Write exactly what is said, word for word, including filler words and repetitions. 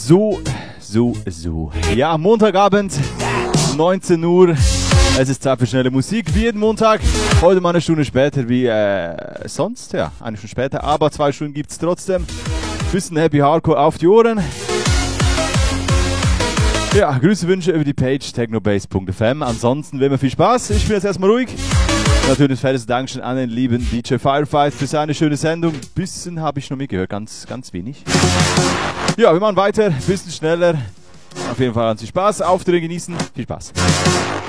So, so, so. Ja, Montagabend, neunzehn Uhr. Es ist Zeit für schnelle Musik, wie jeden Montag. Heute mal eine Stunde später wie äh, sonst. Ja, eine Stunde später, aber zwei Stunden gibt es trotzdem. Bisschen Happy Hardcore auf die Ohren. Ja, Grüße, Wünsche über die Page technobase punkt f m. Ansonsten will mir viel Spaß. Ich bin jetzt erstmal ruhig. Natürlich fettes Dankeschön an den lieben D J Firefight für seine schöne Sendung. Bisschen habe ich noch mitgehört, ganz, ganz wenig. Ja, wir machen weiter, bisschen schneller. Auf jeden Fall ganz viel Spaß. Auftritte genießen. Viel Spaß.